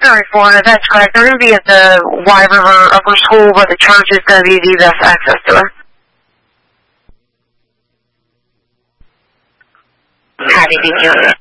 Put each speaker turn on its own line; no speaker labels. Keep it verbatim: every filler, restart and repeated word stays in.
January fourth, that's correct. They're going to be at the White River Upper School, but the church is going to be the best access to it. Happy, thank you.